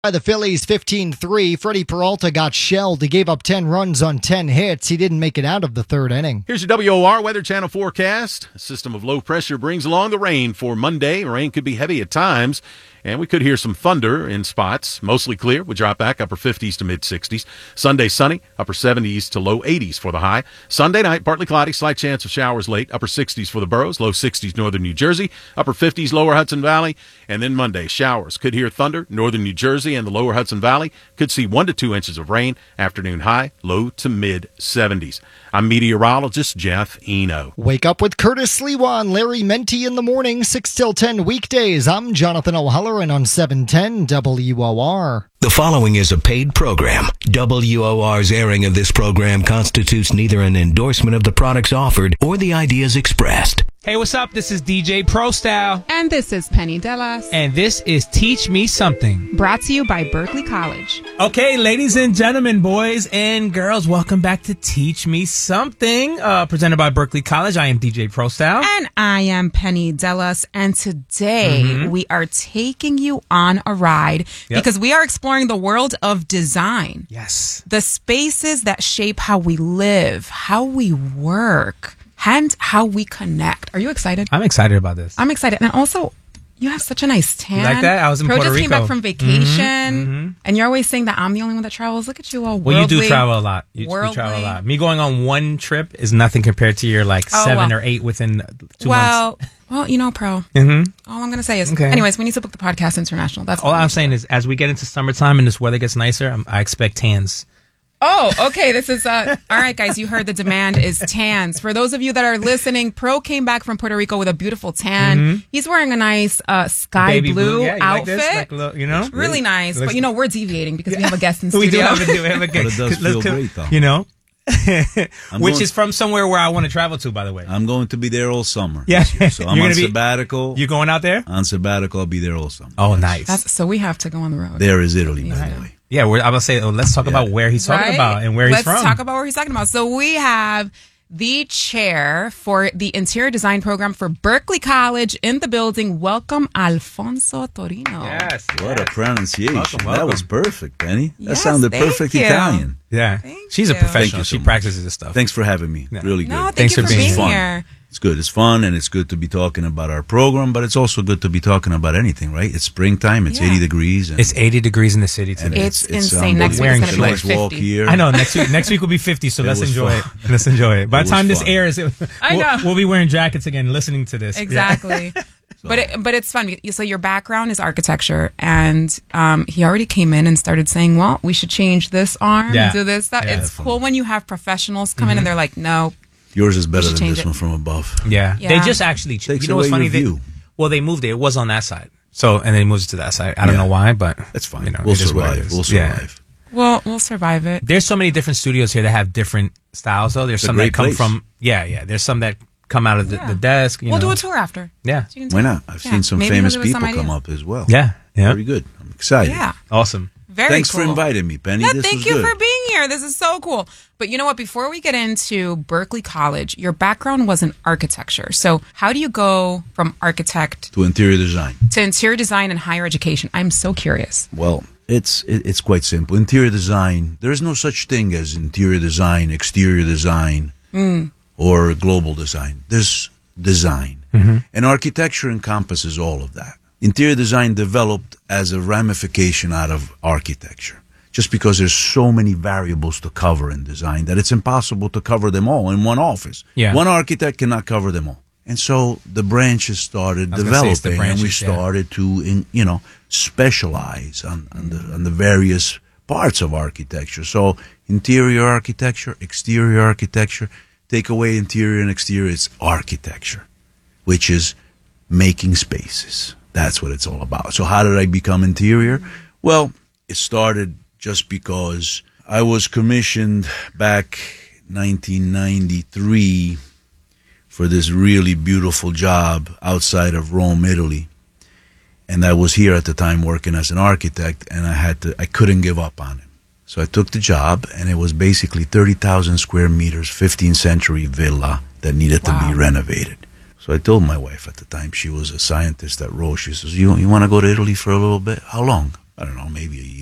By the Phillies 15-3, Freddie Peralta got shelled. He gave up 10 runs on 10 hits. He didn't make it out of the third inning. Here's your WOR Weather Channel forecast. A system of low pressure brings along the rain for Monday. Rain could be heavy at times, and we could hear some thunder in spots. Mostly clear. We drop back upper 50s to mid 60s. Sunday sunny, upper 70s to low 80s for the high. Sunday night, partly cloudy, slight chance of showers late, upper 60s for the boroughs, low 60s northern New Jersey, upper 50s lower Hudson Valley. And then Monday, showers. Could hear thunder, northern New Jersey and the lower Hudson Valley. Could see 1 to 2 inches of rain. Afternoon high, low to mid 70s. I'm meteorologist Jeff Eno. Wake up with Curtis Sliwa and Larry Menti in the morning, 6 till 10 weekdays. I'm Jonathan O'Halloran on 710 WOR. The following is a paid program. WOR's airing of this program constitutes neither an endorsement of the products offered or the ideas expressed. Hey, what's up? This is DJ Pro Style. And this is Penny Delas. And this is Teach Me Something. Brought to you by Berkeley College. Okay, ladies and gentlemen, boys and girls, welcome back to Teach Me Something, presented by Berkeley College. I am DJ Pro Style. And I am Penny Delas. And today we are taking you on a ride because we are exploring the world of design. Yes. The spaces that shape how we live, how we work, and how we connect. Are you excited? I'm excited about this. I'm excited. And also, you have such a nice tan. You like that? I was in Puerto just Rico. Came back from vacation, and you're always saying that I'm the only one that travels. Look at you all worldly. Well, you do travel a lot. You travel a lot. Me going on one trip is nothing compared to your 7 or 8 within 2 months. Well, you know, Pro. All I'm going to say is, anyways, we need to book the podcast international. That's all I'm saying is, as we get into summertime and this weather gets nicer, I expect tans. Oh, okay. This is, all right, guys, you heard the demand is tans. For those of you that are listening, Pro came back from Puerto Rico with a beautiful tan. He's wearing a nice sky baby blue Like outfit. this, like a little, you know? Really nice. But, we're deviating because we have a guest in studio. We have a guest. But it does feel great, though. You know? Which is from somewhere where I want to travel to, by the way. I'm going to be there all summer. Yeah. This year. So I'm on sabbatical. You going out there? On sabbatical, I'll be there all summer. Oh, nice. So we have to go on the road. There is Italy, by the way. Yeah, I'm going to say, let's talk about where he's talking about and where he's from. Let's talk about where he's talking about. So we have the chair for the interior design program for Berkeley College in the building. Welcome, Alfonso Torino. Yes. What a pronunciation. Welcome. That was perfect, Penny. That Yes, sounded thank perfect you. Italian. Yeah. She's a professional. She practices this stuff. Thanks for having me. Really good. No, thanks for being here. It's good. It's fun, and it's good to be talking about our program, but it's also good to be talking about anything, right? It's springtime. It's 80 degrees. And it's 80 degrees in the city today. It's insane. Next week is going to be like 50. Walk here. I know. Next week will be 50, so let's enjoy it. Let's enjoy it. By the time this airs, we'll be wearing jackets again, listening to this. Exactly. But it's fun. So your background is architecture, and he already came in and started saying, well, we should change this arm and do this, that. It's cool when you have professionals come in and they're like, no. Yours is better than this one from above. Yeah. They just actually, takes you know what's funny? They moved it. It was on that side. So, and they moved it to that side. I don't know why, but. That's fine. We'll survive. We'll survive. Well, we'll survive it. There's so many different studios here that have different styles, though. There's some that come from, there's some that come out of the desk. We'll do a tour after. Yeah. So why not? I've seen some famous people come up as well. Yeah. Very good. I'm excited. Yeah. Awesome. Thanks for inviting me, Penny. Yeah, thank you for being here. This is so cool. But you know what? Before we get into Berkeley College, your background was in architecture. So how do you go from architect to interior design? To interior design and higher education? I'm so curious. Well, it's quite simple. Interior design, there is no such thing as interior design, exterior design, or global design. There's design. And architecture encompasses all of that. Interior design developed as a ramification out of architecture, just because there's so many variables to cover in design that it's impossible to cover them all in one office. Yeah. One architect cannot cover them all. And so the branches started developing, and we started to, specialize on the various parts of architecture. So interior architecture, exterior architecture, take away interior and exterior, it's architecture, which is making spaces. That's what it's all about. So how did I become interior? Well, it started just because I was commissioned back 1993 for this really beautiful job outside of Rome, Italy. And I was here at the time working as an architect, and I couldn't give up on it. So I took the job, and it was basically 30,000 square meters, 15th century villa that needed to be renovated. So I told my wife at the time, she was a scientist at Roche, she says, you want to go to Italy for a little bit? How long? I don't know, maybe a